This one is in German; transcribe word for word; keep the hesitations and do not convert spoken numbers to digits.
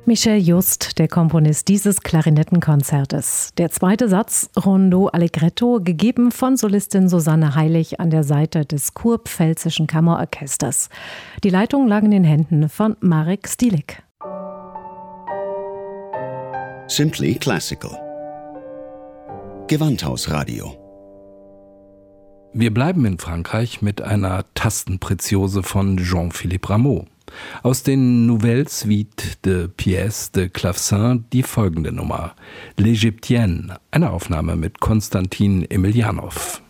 Michel Just, der Komponist dieses Klarinettenkonzertes. Der zweite Satz, Rondo Allegretto, gegeben von Solistin Susanne Heilig an der Seite des Kurpfälzischen Kammerorchesters. Die Leitung lag in den Händen von Marek Stilik. Simply Classical. Gewandhausradio. Wir bleiben in Frankreich mit einer Tastenpreziose von Jean-Philippe Rameau. Aus den Nouvelles Suites de Pièces de Clavecin die folgende Nummer, L'Égyptienne, eine Aufnahme mit Konstantin Emiljanov.